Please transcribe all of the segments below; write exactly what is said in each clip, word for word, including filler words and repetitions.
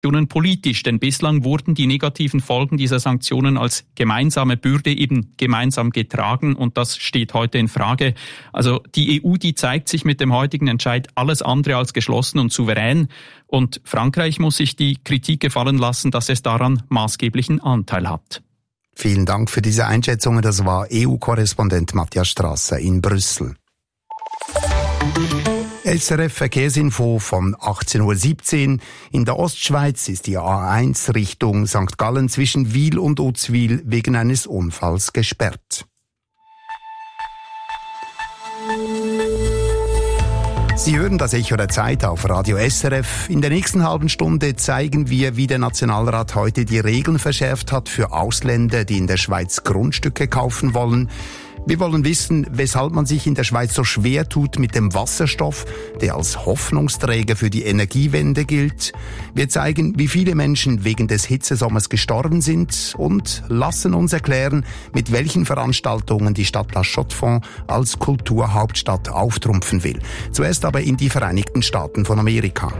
politisch, denn bislang wurden die negativen Folgen dieser Sanktionen als gemeinsame Bürde eben gemeinsam getragen und das steht heute in Frage. Also die E U, die zeigt sich mit dem heutigen Entscheid alles andere als geschlossen und souverän und Frankreich muss sich die Kritik gefallen lassen, dass es daran maßgeblichen Anteil hat. Vielen Dank für diese Einschätzungen. Das war E U-Korrespondent Matthias Strasser in Brüssel. S R F Verkehrsinfo von achtzehn Uhr siebzehn. In der Ostschweiz ist die A eins Richtung Sankt Gallen zwischen Wil und Uzwil wegen eines Unfalls gesperrt. Sie hören das Echo der Zeit auf Radio S R F. In der nächsten halben Stunde zeigen wir, wie der Nationalrat heute die Regeln verschärft hat für Ausländer, die in der Schweiz Grundstücke kaufen wollen. Wir wollen wissen, weshalb man sich in der Schweiz so schwer tut mit dem Wasserstoff, der als Hoffnungsträger für die Energiewende gilt. Wir zeigen, wie viele Menschen wegen des Hitzesommers gestorben sind und lassen uns erklären, mit welchen Veranstaltungen die Stadt La Chaux-de-Fonds als Kulturhauptstadt auftrumpfen will. Zuerst aber in die Vereinigten Staaten von Amerika.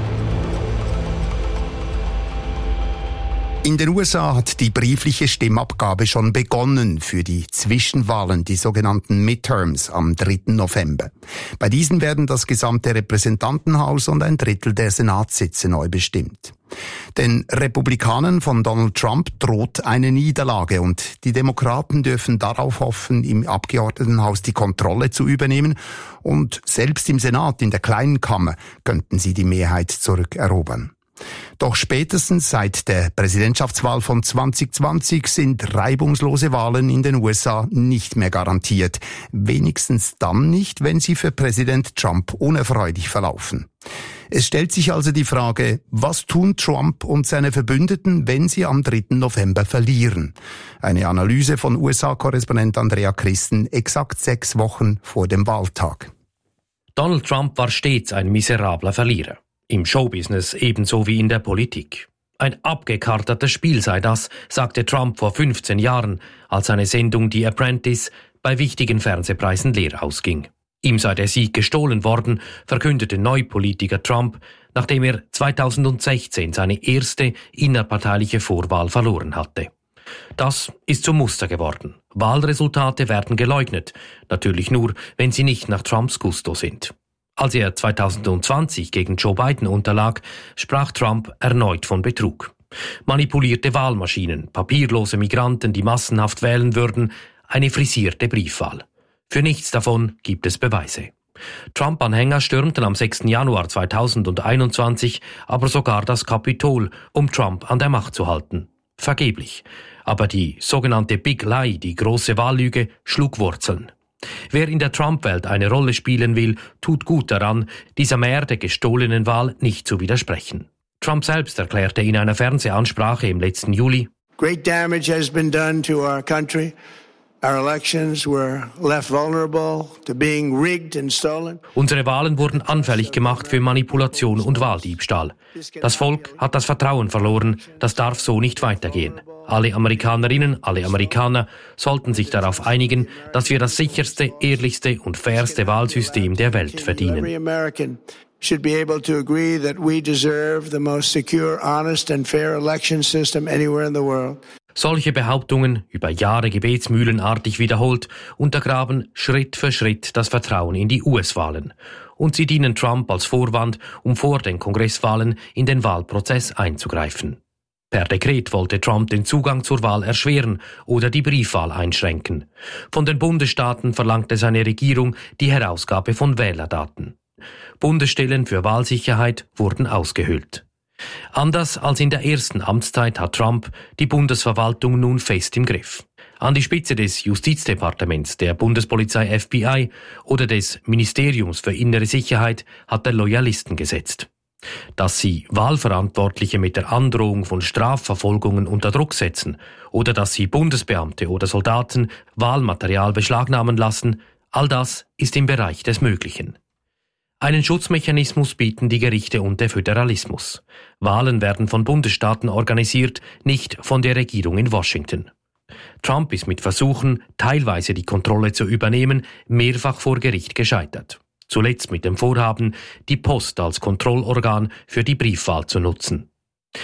In den U S A hat die briefliche Stimmabgabe schon begonnen für die Zwischenwahlen, die sogenannten Midterms am dritten November. Bei diesen werden das gesamte Repräsentantenhaus und ein Drittel der Senatssitze neu bestimmt. Den Republikanern von Donald Trump droht eine Niederlage und die Demokraten dürfen darauf hoffen, im Abgeordnetenhaus die Kontrolle zu übernehmen und selbst im Senat, in der kleinen Kammer, könnten sie die Mehrheit zurückerobern. Doch spätestens seit der Präsidentschaftswahl von zwanzig zwanzig sind reibungslose Wahlen in den U S A nicht mehr garantiert. Wenigstens dann nicht, wenn sie für Präsident Trump unerfreulich verlaufen. Es stellt sich also die Frage, was tun Trump und seine Verbündeten, wenn sie am dritten November verlieren? Eine Analyse von U S A-Korrespondent Andrea Christen, exakt sechs Wochen vor dem Wahltag. Donald Trump war stets ein miserabler Verlierer. Im Showbusiness ebenso wie in der Politik. Ein abgekartetes Spiel sei das, sagte Trump vor fünfzehn Jahren, als seine Sendung The Apprentice bei wichtigen Fernsehpreisen leer ausging. Ihm sei der Sieg gestohlen worden, verkündete Neupolitiker Trump, nachdem er zweitausendsechzehn seine erste innerparteiliche Vorwahl verloren hatte. Das ist zum Muster geworden. Wahlresultate werden geleugnet, natürlich nur, wenn sie nicht nach Trumps Gusto sind. Als er zweitausendzwanzig gegen Joe Biden unterlag, sprach Trump erneut von Betrug. Manipulierte Wahlmaschinen, papierlose Migranten, die massenhaft wählen würden, eine frisierte Briefwahl. Für nichts davon gibt es Beweise. Trump-Anhänger stürmten am sechsten Januar zweitausendeinundzwanzig aber sogar das Kapitol, um Trump an der Macht zu halten. Vergeblich. Aber die sogenannte Big Lie, die große Wahllüge, schlug Wurzeln. Wer in der Trump-Welt eine Rolle spielen will, tut gut daran, dieser Mär der gestohlenen Wahl nicht zu widersprechen. Trump selbst erklärte in einer Fernsehansprache im letzten Juli: Great damage has been done to our country. Our elections were left vulnerable to being rigged and stolen. Unsere Wahlen wurden anfällig gemacht für Manipulation und Wahldiebstahl. Das Volk hat das Vertrauen verloren. Das darf so nicht weitergehen. Alle Amerikanerinnen, alle Amerikaner sollten sich darauf einigen, dass wir das sicherste, ehrlichste und fairste Wahlsystem der Welt verdienen. Every American should be able to agree that we deserve the most secure, honest and fair election system anywhere in the world. Solche Behauptungen, über Jahre gebetsmühlenartig wiederholt, untergraben Schritt für Schritt das Vertrauen in die U S-Wahlen. Und sie dienen Trump als Vorwand, um vor den Kongresswahlen in den Wahlprozess einzugreifen. Per Dekret wollte Trump den Zugang zur Wahl erschweren oder die Briefwahl einschränken. Von den Bundesstaaten verlangte seine Regierung die Herausgabe von Wählerdaten. Bundesstellen für Wahlsicherheit wurden ausgehöhlt. Anders als in der ersten Amtszeit hat Trump die Bundesverwaltung nun fest im Griff. An die Spitze des Justizdepartements, der Bundespolizei F B I oder des Ministeriums für innere Sicherheit hat er Loyalisten gesetzt. Dass sie Wahlverantwortliche mit der Androhung von Strafverfolgungen unter Druck setzen oder dass sie Bundesbeamte oder Soldaten Wahlmaterial beschlagnahmen lassen, all das ist im Bereich des Möglichen. Einen Schutzmechanismus bieten die Gerichte und der Föderalismus. Wahlen werden von Bundesstaaten organisiert, nicht von der Regierung in Washington. Trump ist mit Versuchen, teilweise die Kontrolle zu übernehmen, mehrfach vor Gericht gescheitert. Zuletzt mit dem Vorhaben, die Post als Kontrollorgan für die Briefwahl zu nutzen.